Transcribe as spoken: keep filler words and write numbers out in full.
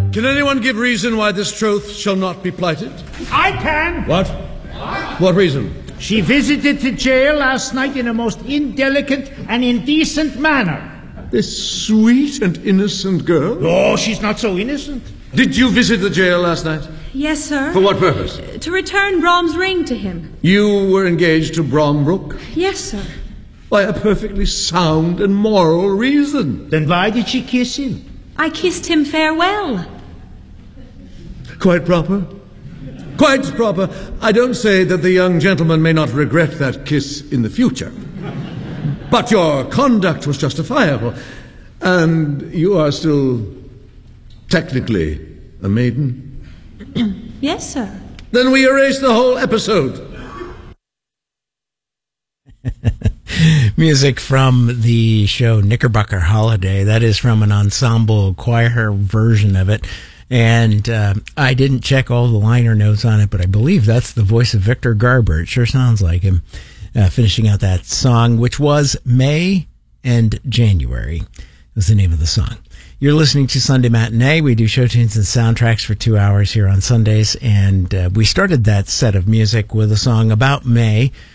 Can anyone give reason why this troth shall not be plighted? I can. What? What reason? She visited the jail last night in a most indelicate and indecent manner. This sweet and innocent girl? Oh, she's not so innocent. Did you visit the jail last night? Yes, sir. For what purpose? To return Brom's ring to him. You were engaged to Brom Brooke? Yes, sir. By a perfectly sound and moral reason. Then why did she kiss him? I kissed him farewell. Quite proper. Quite proper. I don't say that the young gentleman may not regret that kiss in the future. But your conduct was justifiable. And you are still technically a maiden? Yes, sir. Then we erase the whole episode. Music from the show Knickerbocker Holiday. That is from an ensemble choir version of it. And uh, I didn't check all the liner notes on it, but I believe that's the voice of Victor Garber. It sure sounds like him uh, finishing out that song, which was May and January was the name of the song. You're listening to Sunday Matinee. We do show tunes and soundtracks for two hours here on Sundays, and uh, we started that set of music with a song about May